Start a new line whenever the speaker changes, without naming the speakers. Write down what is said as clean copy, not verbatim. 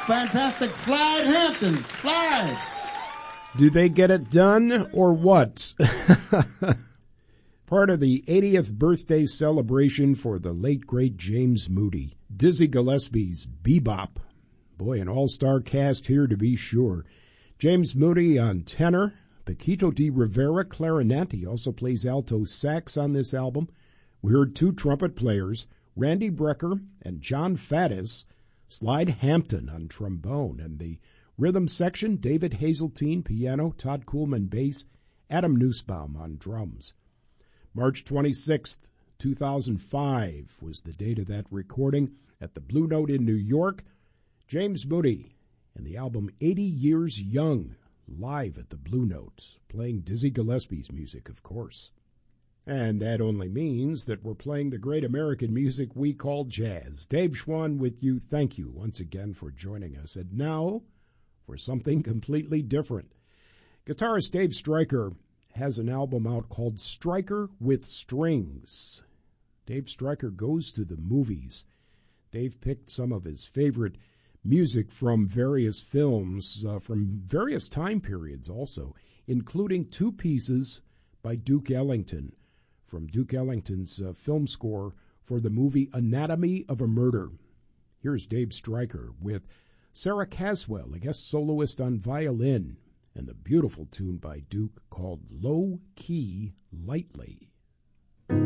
fantastic Slide Hamptons. Slide.
Do they get it done or what? Part of the 80th birthday celebration for the late, great James Moody. Dizzy Gillespie's Bebop. Boy, an all-star cast here to be sure. James Moody on tenor. Paquito de Rivera, clarinet. He also plays alto sax on this album. We heard two trumpet players, Randy Brecker and John Faddis. Slide Hampton on trombone. And the rhythm section, David Hazeltine, piano, Todd Kuhlman, bass, Adam Nussbaum on drums. March 26th, 2005 was the date of that recording at the Blue Note in New York. James Moody and the album 80 Years Young, live at the Blue Note, playing Dizzy Gillespie's music, of course. And that only means that we're playing the great American music we call jazz. Dave Schwann with you. Thank you once again for joining us. And now for something completely different. Guitarist Dave Stryker has an album out called Stryker with Strings. Dave Stryker goes to the movies. Dave picked some of his favorite music from various films, from various time periods also, including two pieces by Duke Ellington, from Duke Ellington's film score for the movie Anatomy of a Murder. Here's Dave Stryker with Sarah Caswell, a guest soloist on violin, and the beautiful tune by Duke called Low Key Lightly.